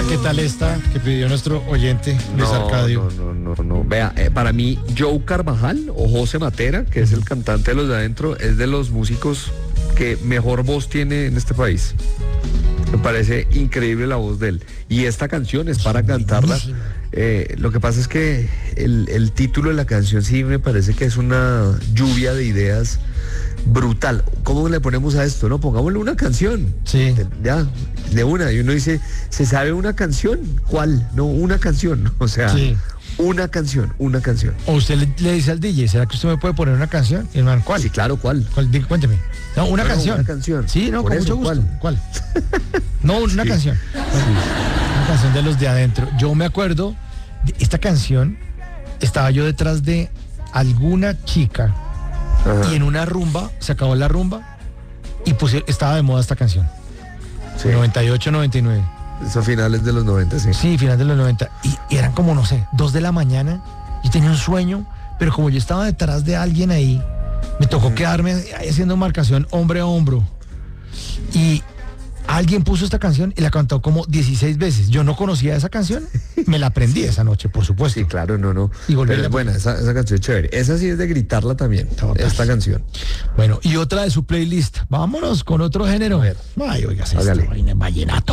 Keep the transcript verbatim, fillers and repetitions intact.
¿qué tal esta que pidió nuestro oyente Luis No, Arcadio? no, no, no, no. Vea, eh, para mí, Joe Carvajal o José Matera, que es el cantante de Los de Adentro, es de los músicos que mejor voz tiene en este país. Me parece increíble la voz de él. Y esta canción es para cantarla. Eh, lo que pasa es que el, el título de la canción sí me parece que es una lluvia de ideas brutal. ¿Cómo le ponemos a esto? No, pongámosle una canción. Sí. De- Ya, de una. Y uno dice, ¿se sabe una canción? ¿Cuál? No, una canción. O sea, Sí. una canción, una canción. O usted le, le dice al D J, ¿será que usted me puede poner una canción? Y el man, ¿cuál? Sí, claro, ¿cuál? ¿Cuál? Diga, cuénteme. No, una No, no, canción. una canción. Sí, no, Por con eso, mucho gusto. ¿Cuál? No, una Sí. canción. Una canción de Los de Adentro. Yo me acuerdo, de esta canción, estaba yo detrás de alguna chica Ajá. y en una rumba, se acabó la rumba y puse, estaba de moda esta canción. Sí. noventa y ocho, noventa y nueve. Eso a finales de los noventa, sí. Sí, final de los noventa. Y, y eran como, no sé, dos de la mañana. Yo tenía un sueño, pero como yo estaba detrás de alguien ahí, me tocó quedarme ahí haciendo marcación hombre a hombro. Y alguien puso esta canción y la cantó como dieciséis veces. Yo no conocía esa canción, me la aprendí esa noche, por supuesto. Sí, claro, no, no. Y volví Pero a- es buena, esa, esa canción es chévere. Esa sí es de gritarla también, Total. esta canción. Bueno, y otra de su playlist. Vámonos con otro género. A ver. Ay, oiga, Hágale. esto, vaina, vallenato.